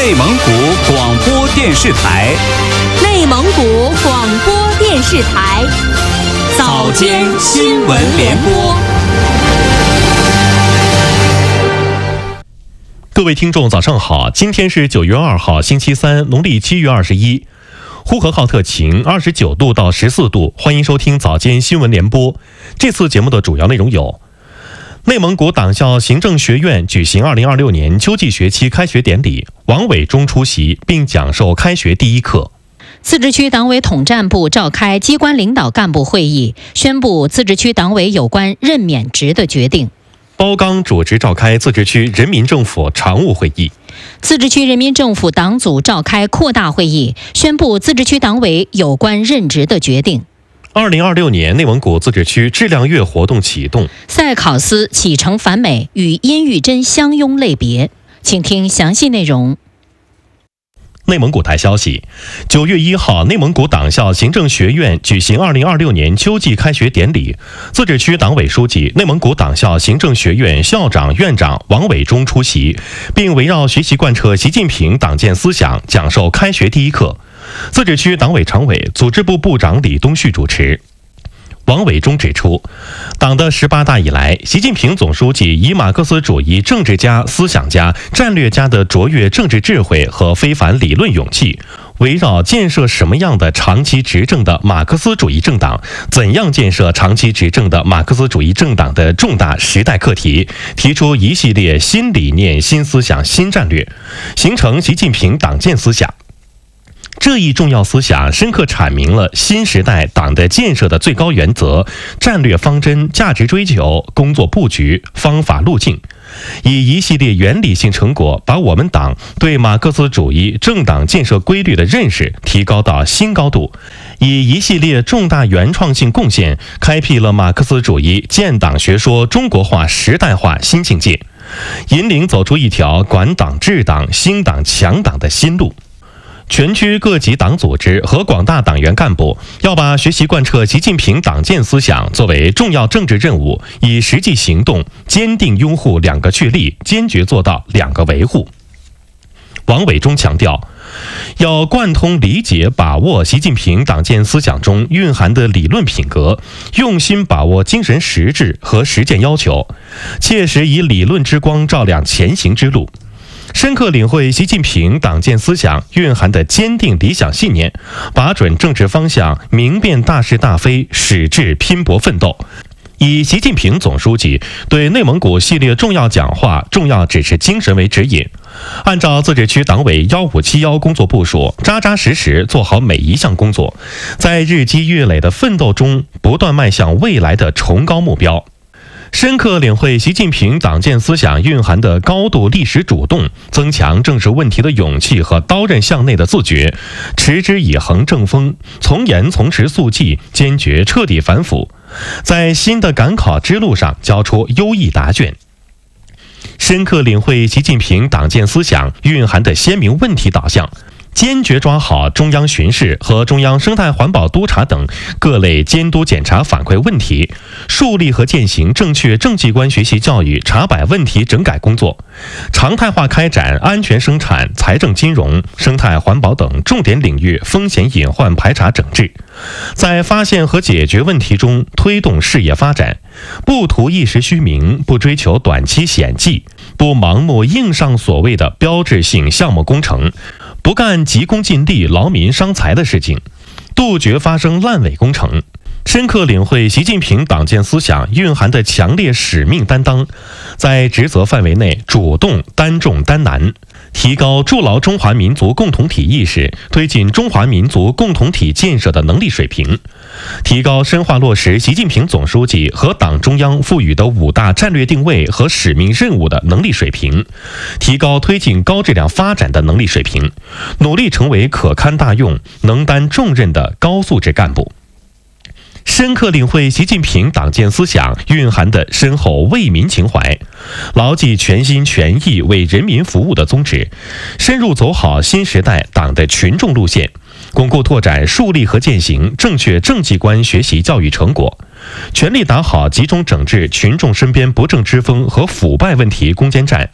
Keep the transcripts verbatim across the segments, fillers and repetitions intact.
内蒙古广播电视台， 内蒙古广播电视台， 早间新闻联播。 各位听众早上好，今天是九月二号星期三，农历七月二十一，呼和浩特晴，二十九度到十四度。欢迎收听早间新闻联播。这次节目的主要内容有：内蒙古党校行政学院举行二零二六年秋季学期开学典礼，王伟忠出席并讲授开学第一课。 自治区党委统战部召开机关领导干部会议，宣布自治区党委有关任免职的决定。 包钢主持召开自治区人民政府常务会议。 自治区人民政府党组召开扩大会议，宣布自治区党委有关任职的决定。 二零二六年内蒙古自治区质量月活动启动， 赛考斯启程返美与殷玉珍相拥泪别，请听详细内容。 内蒙古台消息，九月一号，内蒙古党校行政学院举行二零二六年秋季开学典礼，自治区党委书记、内蒙古党校行政学院校长、院长王伟忠出席，并围绕学习贯彻习近平党建思想讲授开学第一课。自治区党委常委、组织部部长李东旭主持。王伟忠指出，党的十八大以来，习近平总书记以马克思主义政治家、思想家、战略家的卓越政治智慧和非凡理论勇气，围绕建设什么样的长期执政的马克思主义政党，怎样建设长期执政的马克思主义政党的重大时代课题，提出一系列新理念、新思想、新战略，形成习近平党建思想。这一重要思想深刻阐明了新时代党的建设的最高原则、战略方针、价值追求、工作布局、方法路径，以一系列原理性成果，把我们党对马克思主义政党建设规律的认识提高到新高度，以一系列重大原创性贡献，开辟了马克思主义建党学说中国化时代化新境界，引领走出一条管党治党、兴党强党的新路。全区各级党组织和广大党员干部要把学习贯彻习近平党建思想作为重要政治任务，以实际行动坚定拥护两个确立，坚决做到两个维护。王伟忠强调，要贯通理解把握习近平党建思想中蕴含的理论品格，用心把握精神实质和实践要求，切实以理论之光照亮前行之路，深刻领会习近平党建思想蕴含的坚定理想信念，把准政治方向，明辨大是大非，矢志拼搏奋斗。以习近平总书记对内蒙古系列重要讲话、重要指示精神为指引，按照自治区党委幺五七幺工作部署，扎扎实实做好每一项工作，在日积月累的奋斗中，不断迈向未来的崇高目标。深刻领会习近平党建思想蕴含的高度历史主动，增强正视问题的勇气和刀刃向内的自觉，持之以恒正风，从严从实速记，坚决彻底反腐，在新的赶考之路上交出优异答卷。深刻领会习近平党建思想蕴含的鲜明问题导向，坚决抓好中央巡视和中央生态环保督察等各类监督检查反馈问题，树立和践行正确政绩观学习教育查摆问题整改工作，常态化开展安全生产、财政金融、生态环保等重点领域风险隐患排查整治，在发现和解决问题中推动事业发展，不图一时虚名，不追求短期显绩，不盲目硬上所谓的标志性项目工程，不干急功近利、劳民伤财的事情，杜绝发生烂尾工程。深刻领会习近平党建思想蕴含的强烈使命担当，在职责范围内主动担重担难，提高筑牢中华民族共同体意识，推进中华民族共同体建设的能力水平，提高深化落实习近平总书记和党中央赋予的五大战略定位和使命任务的能力水平，提高推进高质量发展的能力水平，努力成为可堪大用、能担重任的高素质干部。深刻领会习近平党建思想蕴含的深厚为民情怀，牢记全心全意为人民服务的宗旨，深入走好新时代党的群众路线，巩固拓展树立和践行正确政绩观学习教育成果，全力打好集中整治群众身边不正之风和腐败问题攻坚战，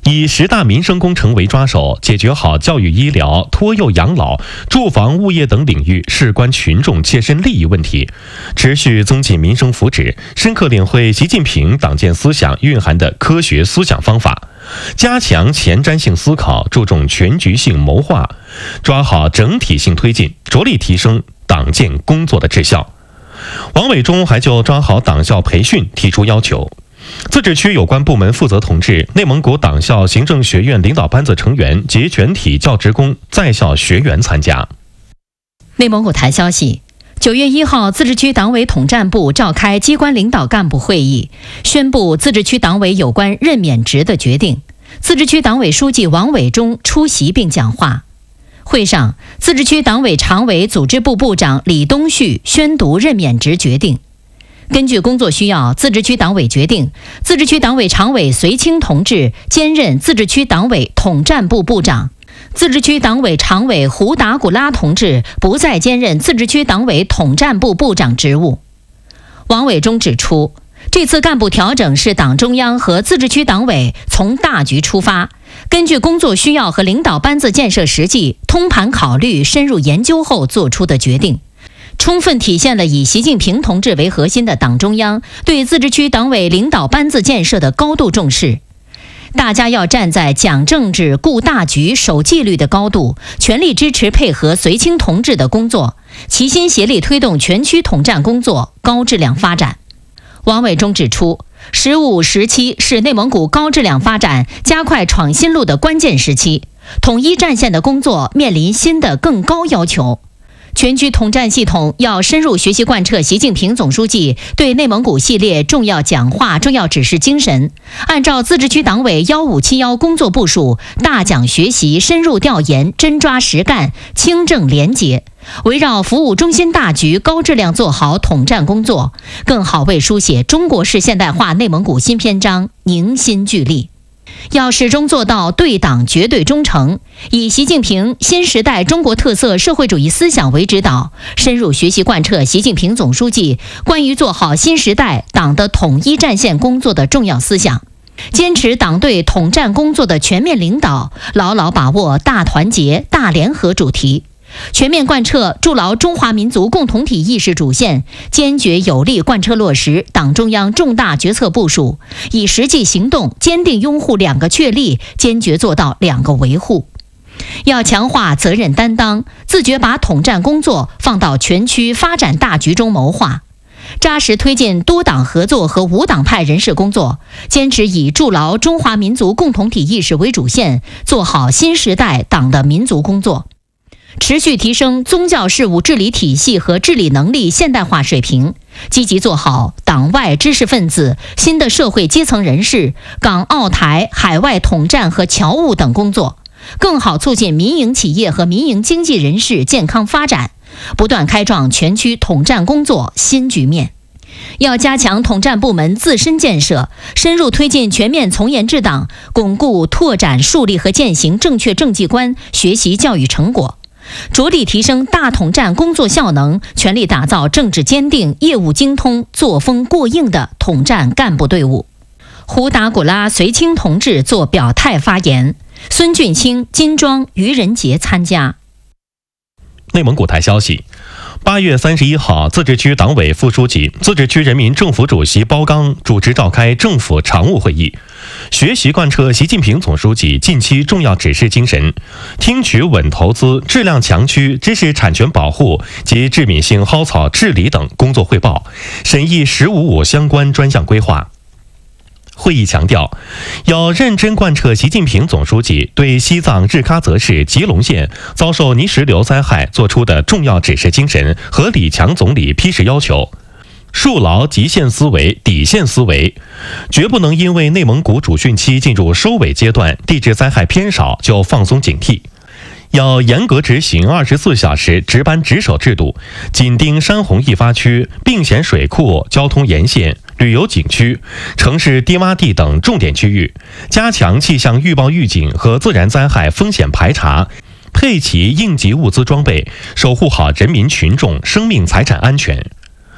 以十大民生工程为抓手，解决好教育、医疗、托幼养老、住房、物业等领域事关群众切身利益问题，持续增进民生福祉，深刻领会习近平党建思想蕴含的科学思想方法，加强前瞻性思考，注重全局性谋划，抓好整体性推进，着力提升党建工作的质效。王伟忠还就抓好党校培训提出要求。自治区有关部门负责同志、内蒙古党校行政学院领导班子成员及全体教职工、在校学员参加。 内蒙古台消息，九月一号，自治区党委统战部召开机关领导干部会议，宣布自治区党委有关任免职的决定。自治区党委书记王伟忠出席并讲话。会上，自治区党委常委组织部部长李东旭宣读任免职决定。根据工作需要，自治区党委决定，自治区党委常委隋清同志兼任自治区党委统战部部长，自治区党委常委胡达古拉同志不再兼任自治区党委统战部部长职务。王伟忠指出，这次干部调整是党中央和自治区党委从大局出发，根据工作需要和领导班子建设实际，通盘考虑、深入研究后做出的决定，充分体现了以习近平同志为核心的党中央对自治区党委领导班子建设的高度重视。大家要站在讲政治、顾大局、守纪律的高度，全力支持配合隋清同志的工作，齐心协力推动全区统战工作高质量发展。王伟忠指出，十五、十七是内蒙古高质量发展、加快创新路的关键时期，统一战线的工作面临新的更高要求。全区统战系统要深入学习贯彻习近平总书记对内蒙古系列重要讲话、重要指示精神，按照自治区党委幺五七幺工作部署，大讲学习、深入调研、真抓实干、清正廉洁，围绕服务中心大局，高质量做好统战工作，更好为书写中国式现代化内蒙古新篇章凝心聚力。要始终做到对党绝对忠诚，以习近平新时代中国特色社会主义思想为指导，深入学习贯彻习近平总书记关于做好新时代党的统一战线工作的重要思想，坚持党对统战工作的全面领导，牢牢把握大团结、大联合主题，全面贯彻筑牢中华民族共同体意识主线，坚决有力贯彻落实党中央重大决策部署，以实际行动坚定拥护两个确立，坚决做到两个维护。要强化责任担当，自觉把统战工作放到全区发展大局中谋划，扎实推进多党合作和无党派人士工作，坚持以筑牢中华民族共同体意识为主线，做好新时代党的民族工作。持续提升宗教事务治理体系和治理能力现代化水平，积极做好党外知识分子、新的社会阶层人士、港澳台、海外统战和侨务等工作，更好促进民营企业和民营经济人士健康发展，不断开创全区统战工作新局面。要加强统战部门自身建设，深入推进全面从严治党，巩固拓展树立和践行正确政绩观，学习教育成果，着力提升大统战工作效能，全力打造政治坚定、业务精通、作风过硬的统战干部队伍。胡达古拉、隋清同志作表态发言，孙俊清、金庄、于仁杰参加。 内蒙古台消息，八月三十一号，自治区党委副书记、自治区人民政府主席包刚主持召开政府常务会议，学习贯彻习近平总书记近期重要指示精神，听取稳投资、质量强区、知识产权保护及致敏性蒿草治理等工作汇报，审议“十五五”相关专项规划。会议强调，要认真贯彻习近平总书记对西藏日喀则市吉隆县遭受泥石流灾害作出的重要指示精神和李强总理批示要求，树牢极限思维、底线思维，绝不能因为内蒙古主汛期进入收尾阶段，地质灾害偏少就放松警惕。要严格执行二十四小时值班值守制度，紧盯山洪易发区、并险水库、交通沿线、旅游景区、城市低洼地等重点区域，加强气象预报预警和自然灾害风险排查，配齐应急物资装备，守护好人民群众生命财产安全。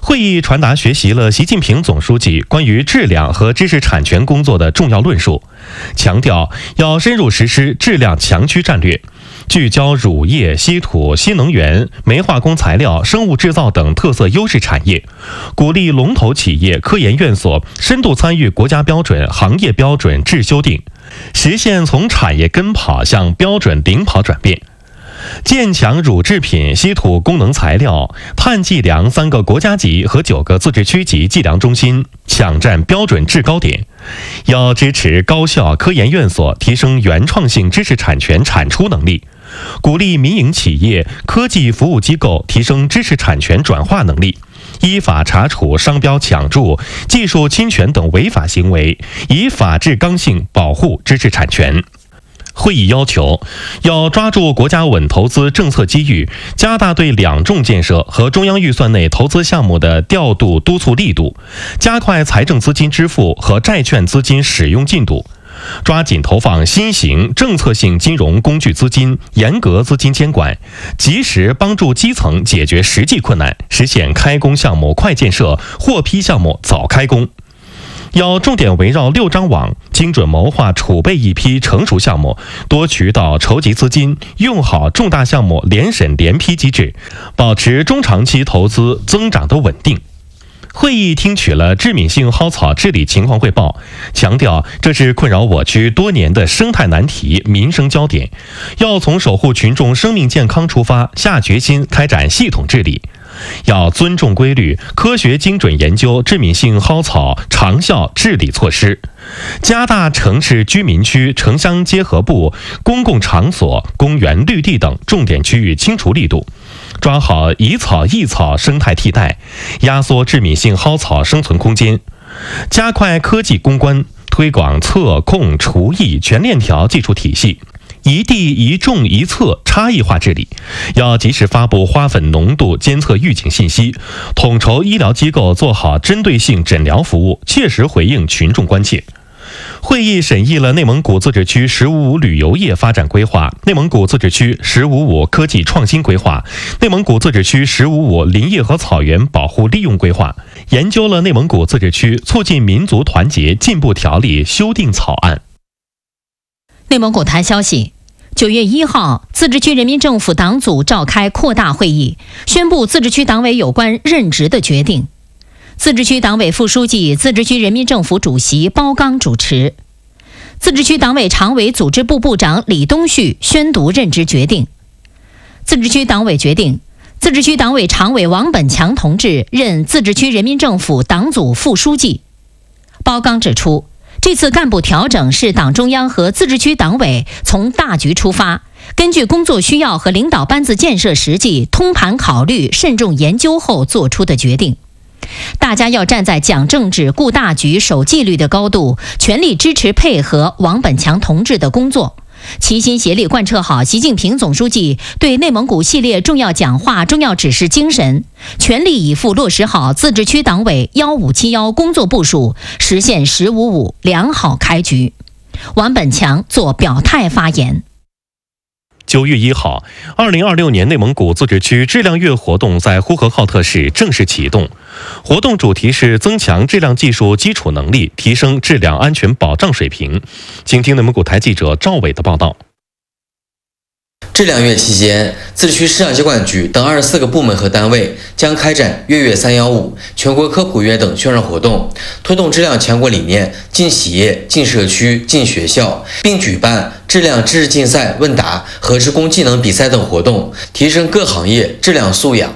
会议传达学习了习近平总书记关于质量和知识产权工作的重要论述，强调要深入实施质量强区战略，聚焦乳业、稀土、新能源、煤化工材料、生物制造等特色优势产业，鼓励龙头企业、科研院所深度参与国家标准、行业标准制修订，实现从产业跟跑向标准领跑转变。建强乳制品、稀土功能材料、碳计量三个国家级和九个自治区级计量中心，抢占标准制高点。要支持高校、科研院所提升原创性知识产权产出能力，鼓励民营企业、科技服务机构提升知识产权转化能力，依法查处商标抢注、技术侵权等违法行为，以法治刚性保护知识产权。会议要求，要抓住国家稳投资政策机遇，加大对两重建设和中央预算内投资项目的调度督促力度，加快财政资金支付和债券资金使用进度，抓紧投放新型政策性金融工具资金，严格资金监管，及时帮助基层解决实际困难，实现开工项目快建设，获批项目早开工。要重点围绕六张网，精准谋划储备一批成熟项目，多渠道筹集资金，用好重大项目联审联批机制，保持中长期投资增长的稳定。会议听取了致敏性蒿草治理情况汇报，强调这是困扰我区多年的生态难题、民生焦点，要从守护群众生命健康出发，下决心开展系统治理。要尊重规律，科学精准研究致敏性蒿草长效治理措施，加大城市居民区、城乡结合部、公共场所、公园绿地等重点区域清除力度，抓好以草易草生态替代，压缩致敏性蒿草生存空间，加快科技攻关，推广测控除疫全链条技术体系，一地一种一测差异化治理，要及时发布花粉浓度监测预警信息，统筹医疗机构做好针对性诊疗服务，切实回应群众关切。会议审议了内蒙古自治区“十五五”旅游业发展规划、内蒙古自治区“十五五”科技创新规划、内蒙古自治区“十五五”林业和草原保护利用规划，研究了内蒙古自治区促进民族团结进步条例修订草案。 内蒙古台消息，九月一号，自治区人民政府党组召开扩大会议，宣布自治区党委有关任职的决定。自治区党委副书记、自治区人民政府主席包刚主持。自治区党委常委组织部部长李东旭宣读任职决定。自治区党委决定，自治区党委常委王本强同志任自治区人民政府党组副书记。包刚指出，这次干部调整是党中央和自治区党委从大局出发，根据工作需要和领导班子建设实际通盘考虑、慎重研究后做出的决定。大家要站在讲政治、顾大局、守纪律的高度，全力支持配合王本强同志的工作，齐心协力贯彻好习近平总书记对内蒙古系列重要讲话、重要指示精神，全力以赴落实好自治区党委幺五七幺工作部署，实现十五五良好开局。王本强作表态发言。 九月一号，二零二六年内蒙古自治区质量月活动在呼和浩特市正式启动。活动主题是增强质量技术基础能力，提升质量安全保障水平。请听内蒙古台记者赵伟的报道。 质量月期间，自治区市场监管局等二十四个部门和单位将开展“月月三幺五”全国科普月等宣传活动，推动质量强国理念进企业、进社区、进学校，并举办质量知识竞赛、问答和职工技能比赛等活动，提升各行业质量素养。